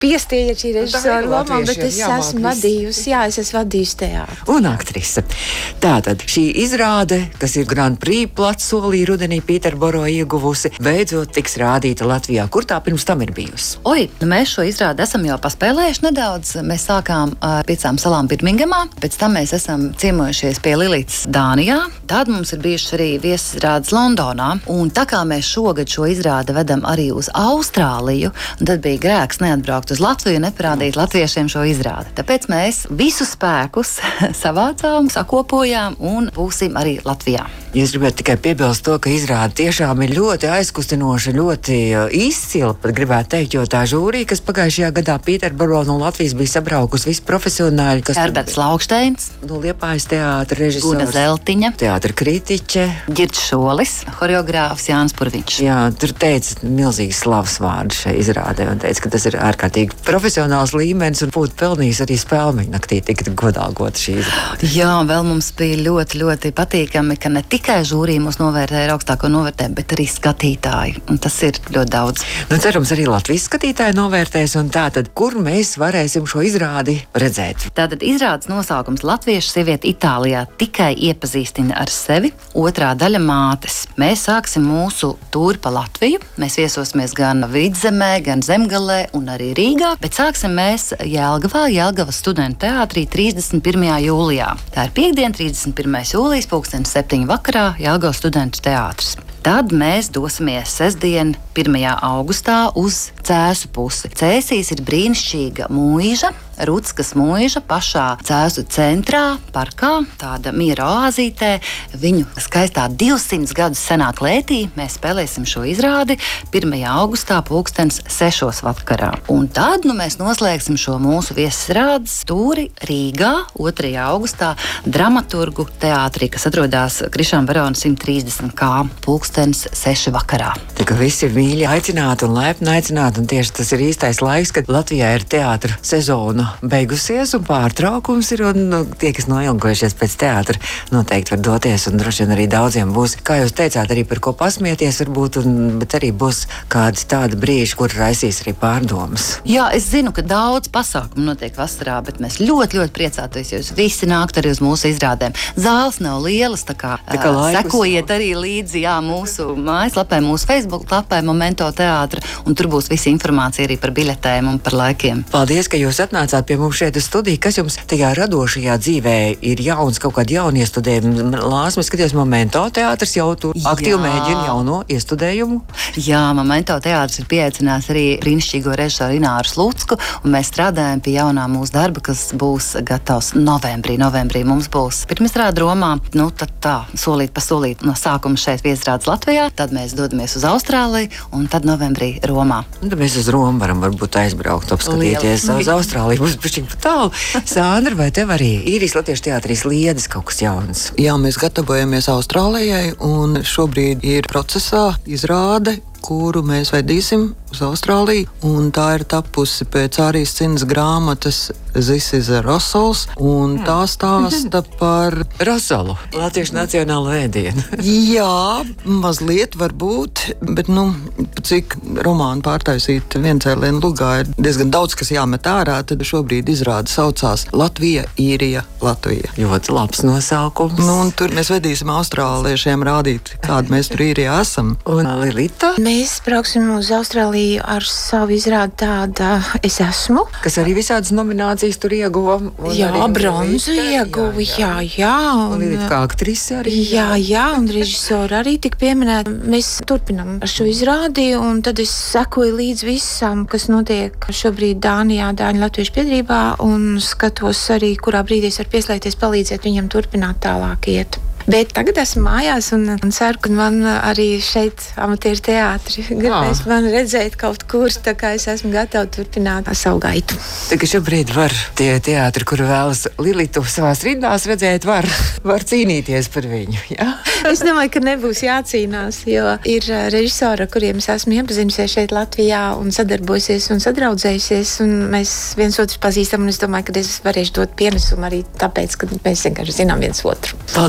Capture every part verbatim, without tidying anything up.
piestieja šī režisora lomā, bet es esmu vadījusi, jā, es esmu vadījusi teātri. Un aktrise. Tātad šī izrāde, kas ir Grand Prix platsolī rudenī Pīterboro ieguvusi, beidzot tiks rādīta Latvijā. Kur tā pirms tam ir bijusi? Oi, mēs šo izrādi esam jau paspēlējuši nedaudz. Mēs sākām ar piecām salām Birmingemā, pēc tam mēs esam ciemojušies pie Lilitas Dānijā. Tad mums ir bijušas arī viesizrādes Londonā. Un tā kā mēs šogad šo izrādi vedam arī uz Austrāliju, tad bija grēks neatbraukt uz Latviju un neparādīt latviešiem šo izrādi. Tāpēc mēs visus spēkus savācām, sakopojām un būsim arī Latvijā. Es gribētu tikai piebilst to, ka izrāde tiešām ir ļoti aizkustinoša, ļoti izcila, pat gribētu teikt, jo tā žūrija, kas pagājušajā gadā Pīterboro no Latvijas bija sabraukusi visi profesionāļi, kas Herberts Laukšteins, no Liepājas teātra režisors, Guna Zeltiņa, teātra kritiķe, Girts Šolis, horeogrāfs Jānis Purviņš. Jā, tur teica milzīgs slavas vārds šai izrādē un teica, ka tas ir ārkārtīgi profesionāls līmenis un būtu pelnījis arī Spēlmeņa naktī tikt godāgot šī izrāde. Jā, vēl mums bija ļoti, ļoti patīkami, ka ne tikai žūrija mūs novērtēja ar augstāko novērtējumu, bet arī skatītāji. Un tas ir ļoti daudz. Nu, cerams, arī Latvijas skatītāji novērtēs. Un tātad, kur mēs varēsim šo izrādi redzēt? Tātad izrādes nosaukums Latviešu sieviete Itālijā tikai iepazīstina ar sevi. Otrā daļa mātes. Mēs sāksim mūsu tūri pa Latviju. Mēs viesosimies gan Vidzemē, gan Zemgalē un arī Rīgā. Bet sāksim mēs Jelgavā, Jelgavas studentu teātrī trīsdesmit pirmajā jūlijā. Tā ir piektdiena, trīsdesmit pirmais jūlijas, pulkstens septiņi vakarā, Jelgavas studentu teātris. Tad mēs dosimies sestdien, pirmajā augustā uz Cēsu pusi. Cēsīs ir brīnišķīga mūža, Rudskas mūža pašā Cēsu centrā, parkā, tāda miera oāzītē. Viņu skaistā divsimt gadus senā klētī mēs spēlēsim šo izrādi pirmajā augustā pulkstens sešos vakarā. Un tad nu, mēs noslēgsim šo mūsu viesizrādes tūri Rīgā otrajā augustā dramaturgu teātrī, kas atrodas Krišām Verona simt trīsdesmit kā pulkstens seši vakarā. Tā kā visi ir mīļi aicināti un laipni aicināti, un tieši tas ir īstais laiks, kad Latvijā ir teātra sezona beigusies un pārtraukums ir, un nu, tie, kas noilgojušies pēc teātra, noteikti var doties, un droši vien arī daudziem būs, kā jūs teicāt, arī par ko pasmieties varbūt, un, bet arī būs kādi tādi brīži, kur raisīs arī pārdomas. Jā, es zinu, ka daudz pasākumu notiek vasarā, bet mēs ļoti, ļoti priecātos, ja jūs visi nākt arī uz mūsu izrādēm. Zāles nav lielas, tā kā, tā kā laikus, sekojiet arī līdzi, jā, mūsu mājaslapē, mūsu Facebook lapē Momento teātra, un tur būs visa informācija arī par biļetēm un par laikiem. Paldies, ka jūs atnācāt pie mums šeit uz studiju. Kas jums tajā radošajā dzīvē ir jauns, kaut kādi jauni iestudējumi? Lāsmi, skaties, Momento teātris jau tur aktīvi mēģina jauno iestudējumu. Jā, Momento teātris ir pieaicinājis arī brīnišķīgo režisoru Ināru Slucku, un mēs strādājam pie jaunā mūsu darba, kas būs gatavs novembrī. Novembrī mums būs pirmizrāde Romā, nu tad tā, solīt pa solīt no sākuma šeit viesizrādes Latvijā, tad mēs dodamies uz Austrāliju, un tad novembrī Romā. Un tad mēs uz Romu varam varbūt aizbraukt, apskatīties uz Austrāliju. Būs bišķiņ pa tālu. Sandra, vai tev arī Īrijas Latviešu teātrīs Liedes kaut kas jauns? Jā, mēs gatavojamies Austrālijai, un šobrīd ir procesā izrāde, kuru mēs vedīsim uz Austrāliju, un tā ir tapusi pēc Ārijas Cinas grāmatas This is a Russells, un tā stāsta par Russellu, Latviešu nacionālo ēdienu. Jā, mazliet varbūt, bet, nu, cik romānu pārtaisīt viencēlienu lugā ir diezgan daudz, kas jāmet ārā, tad šobrīd izrāde saucās Latvija, Īrija, Latvija. Ļoti labs nosaukums. Nu, un tur mēs vedīsim austrāliešiem rādīt, kāda mēs tur Īrijā esam. Un Lilita? Mēs brauksim uz Austrāliju ar savu izrādi tāda Es esmu. Kas arī visādas nominācijas tur ieguva. Jā, bronzu ieguva, jā, jā. Un, un Lilita kā aktrise arī. Jā, jā, un režisori arī tik pieminēti. Mēs turpinam ar šo izrādi, un tad es sekoju līdz visam, kas notiek šobrīd Dānijā, Dāņu latviešu biedrībā, un skatos arī, kurā brīdī es varu pieslēgties, palīdzēt viņam turpināt tālāk iet. Bet tagad esmu mājās un, un ceru, ka man arī šeit amatieru teātri gribēs man redzēt kaut kur, tā kā es esmu gatava turpināt savu gaitu. Tā kā šobrīd var tie teātri, kuru vēlas Lilitu savās rindās redzēt, var, var cīnīties par viņu, jā? Es domāju, ka nebūs jācīnās, jo ir režisori, ar kuriem es esmu iepazinusies šeit Latvijā un sadarbojusies un sadraudzējusies, un mēs viens otru pazīstam, un es domāju, ka es varēšu dot pienesumu arī tāpēc, ka mēs vienkārši zinām viens otru. Paldies, ka jūs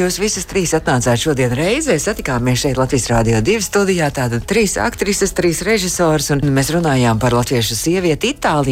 jūs visas trīs atnācāt šodien reizē. Satikāmies šeit Latvijas Rādio divi studijā. Tātad trīs aktrises, trīs režisors, un mēs runājām par latviešu sievieti Itālijā.